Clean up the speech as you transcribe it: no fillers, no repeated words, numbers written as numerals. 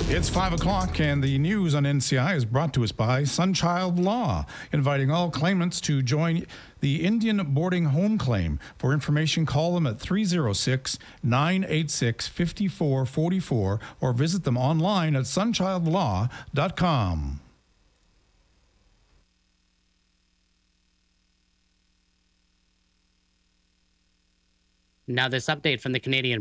It's 5 o'clock, and the news on NCI is brought to us by Sunchild Law, inviting all claimants to join the Indian Boarding Home Claim. For information, call them at 306-986-5444 or visit them online at sunchildlaw.com. Now, this update from the Canadian